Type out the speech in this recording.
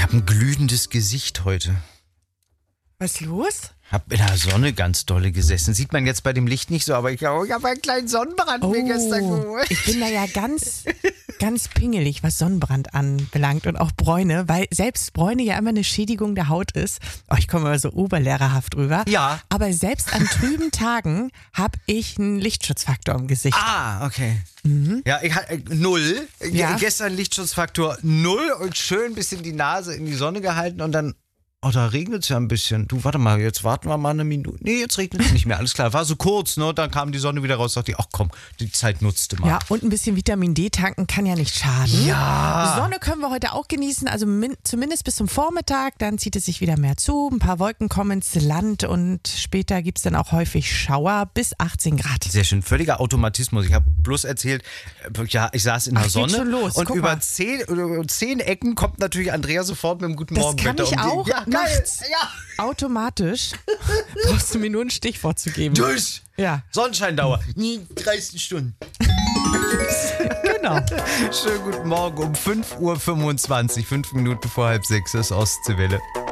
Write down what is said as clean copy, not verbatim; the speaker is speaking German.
habe ein glühendes Gesicht heute. Was ist los? Hab in der Sonne ganz dolle gesessen. Sieht man jetzt bei dem Licht nicht so, aber ich habe einen kleinen Sonnenbrand mir gestern geholt. Ich bin da ja ganz pingelig, was Sonnenbrand anbelangt und auch Bräune, weil selbst Bräune ja immer eine Schädigung der Haut ist. Oh, ich komme immer so oberlehrerhaft rüber. Ja. Aber selbst an trüben Tagen habe ich einen Lichtschutzfaktor im Gesicht. Ah, okay. Ja, ich hatte 0. Ja. Gestern Lichtschutzfaktor 0 und schön ein bisschen die Nase in die Sonne gehalten und dann, oh, da regnet es ja ein bisschen. Du, warte mal, jetzt warten wir mal eine Minute. Nee, jetzt regnet es nicht mehr, alles klar. War so kurz, ne? Dann kam die Sonne wieder raus, dachte ich, ach komm, die Zeit nutzte mal. Ja, und ein bisschen Vitamin D tanken kann ja nicht schaden. Ja. Die Sonne können wir heute auch genießen, also zumindest bis zum Vormittag, dann zieht es sich wieder mehr zu, ein paar Wolken kommen ins Land und später gibt es dann auch häufig Schauer bis 18 Grad. Sehr schön, völliger Automatismus. Ich habe bloß erzählt, ja, ich saß in der Ach, geht Sonne schon los. und Guck über mal. 10 Ecken kommt natürlich Andrea sofort mit dem guten Das Morgenwetter kann ich auch Ja, geil. nachts. Ja. Automatisch brauchst du mir nur ein Stichwort zu geben. Durch. Ja, Sonnenscheindauer. Nie 30 Stunden. genau. Schönen guten Morgen um 5:25 Uhr, 5 Minuten vor 5:30, das ist Ostseewelle.